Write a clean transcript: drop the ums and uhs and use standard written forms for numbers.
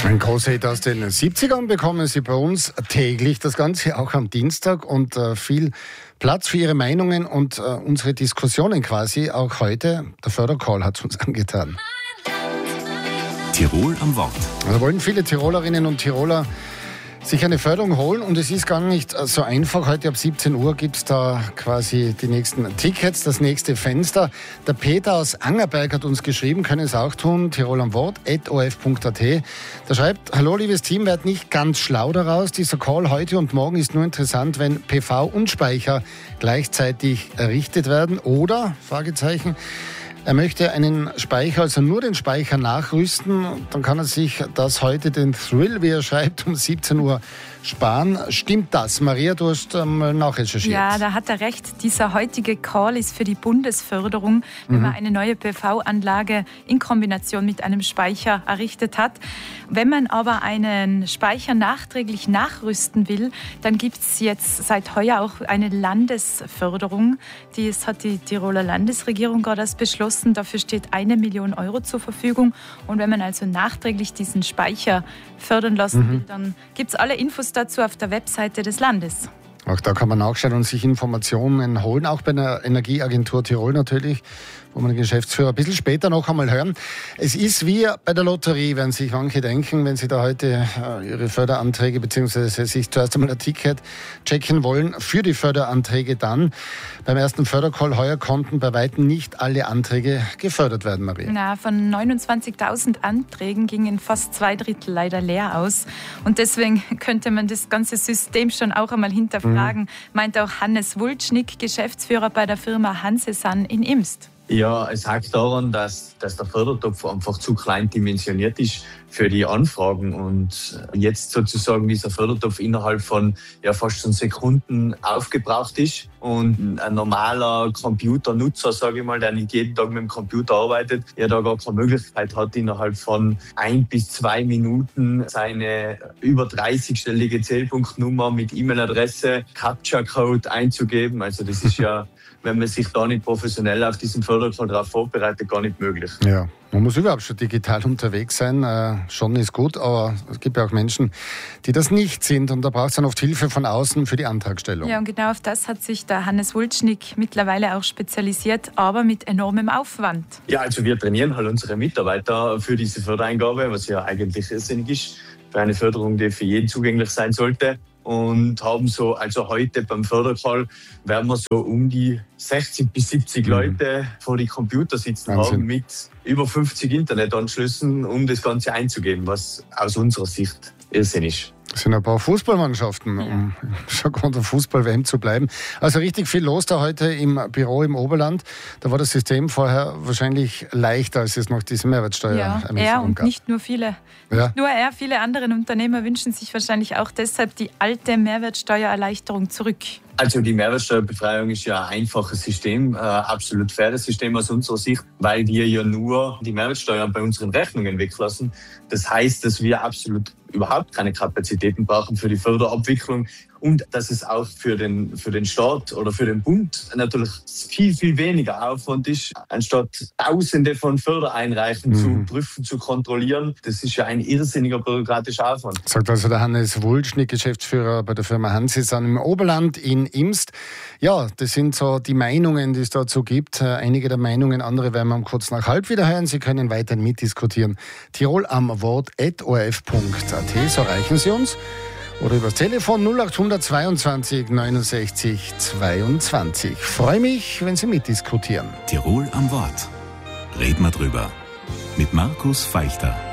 Ein großer Hit aus den 70ern bekommen Sie bei uns täglich, das Ganze auch am Dienstag und viel Platz für Ihre Meinungen und unsere Diskussionen quasi auch heute. Der Fördercall hat es uns angetan. Tirol am Wort. Da wollen viele Tirolerinnen und Tiroler sich eine Förderung holen und es ist gar nicht so einfach. Heute ab 17 Uhr gibt es da quasi die nächsten Tickets, das nächste Fenster. Der Peter aus Angerberg hat uns geschrieben, können es auch tun, Tirol am Wort, @of.at. Der schreibt, hallo liebes Team, werd nicht ganz schlau daraus. Dieser Call heute und morgen ist nur interessant, wenn PV und Speicher gleichzeitig errichtet werden oder, Fragezeichen, er möchte einen Speicher, also nur den Speicher nachrüsten. Dann kann er sich das heute, den Thrill, wie er schreibt, um 17 Uhr sparen. Stimmt das? Maria, du hast mal nachrecherchiert. Ja, da hat er recht. Dieser heutige Call ist für die Bundesförderung, wenn man eine neue PV-Anlage in Kombination mit einem Speicher errichtet hat. Wenn man aber einen Speicher nachträglich nachrüsten will, dann gibt es jetzt seit heuer auch eine Landesförderung. Das hat die Tiroler Landesregierung gerade erst beschlossen. Dafür steht 1 Million Euro zur Verfügung. Und wenn man also nachträglich diesen Speicher fördern lassen will, dann gibt es alle Infos dazu auf der Webseite des Landes. Auch da kann man nachschauen und sich Informationen holen, auch bei der Energieagentur Tirol natürlich, wo man den Geschäftsführer ein bisschen später noch einmal hören. Es ist wie bei der Lotterie, werden sich manche denken, wenn sie da heute ihre Förderanträge bzw. sich zuerst einmal ein Ticket checken wollen für die Förderanträge dann. Beim ersten Fördercall heuer konnten bei weitem nicht alle Anträge gefördert werden, Maria. Na, von 29.000 Anträgen gingen fast 2/3 leider leer aus. Und deswegen könnte man das ganze System schon auch einmal hinterfragen, meint auch Hannes Wulcznik, Geschäftsführer bei der Firma Hansesan in Imst. Ja, es hakt daran, dass der Fördertopf einfach zu klein dimensioniert ist für die Anfragen und jetzt sozusagen dieser Fördertopf innerhalb von fast schon Sekunden aufgebraucht ist und ein normaler Computernutzer, sage ich mal, der nicht jeden Tag mit dem Computer arbeitet, da gar keine Möglichkeit hat, innerhalb von 1 bis 2 Minuten seine über 30-stellige Zählpunktnummer mit E-Mail-Adresse, Captcha-Code einzugeben. Also das ist ja, wenn man sich da nicht professionell auf diesen Fördercall darauf vorbereitet, gar nicht möglich. Ja, man muss überhaupt schon digital unterwegs sein. Schon ist gut, aber es gibt ja auch Menschen, die das nicht sind und da braucht es dann oft Hilfe von außen für die Antragstellung. Ja, und genau auf das hat sich der Hannes Wulcznik mittlerweile auch spezialisiert, aber mit enormem Aufwand. Ja, also wir trainieren halt unsere Mitarbeiter für diese Fördereingabe, was ja eigentlich irrsinnig ist, für eine Förderung, die für jeden zugänglich sein sollte. Und haben so, also heute beim Fördercall werden wir so um die 60 bis 70 Leute vor die Computer sitzen Wahnsinn. haben mit über 50 Internetanschlüssen, um das Ganze einzugeben, was aus unserer Sicht Irrsinn ist. Es sind ein paar Fußballmannschaften, um schon unter Fußball-WM zu bleiben. Also richtig viel los da heute im Büro im Oberland. Da war das System vorher wahrscheinlich leichter, als es noch diese Mehrwertsteuer gab. Ja, und gab. nicht nur viele. Ja. Nicht nur er, viele andere Unternehmer wünschen sich wahrscheinlich auch deshalb die alte Mehrwertsteuererleichterung zurück. Also die Mehrwertsteuerbefreiung ist ja ein einfaches System, absolut faires System aus unserer Sicht, weil wir ja nur die Mehrwertsteuer bei unseren Rechnungen weglassen. Das heißt, dass wir absolut überhaupt keine Kapazitäten brauchen für die Förderabwicklung und dass es auch für den Staat oder für den Bund natürlich viel, viel weniger Aufwand ist, anstatt Tausende von Fördereinreichen zu prüfen, zu kontrollieren. Das ist ja ein irrsinniger bürokratischer Aufwand. Sagt also der Hannes Wulcznik, Geschäftsführer bei der Firma Hansesan im Oberland in Imst. Ja, das sind so die Meinungen, die es dazu gibt. Einige der Meinungen, andere werden wir um kurz nach halb wieder hören. Sie können weiterhin mitdiskutieren. Tirol am Wort @orf.at, so erreichen Sie uns. Oder übers Telefon 0822 69 22. Freue mich, wenn Sie mitdiskutieren. Tirol am Wort. Reden wir drüber. Mit Markus Feichter.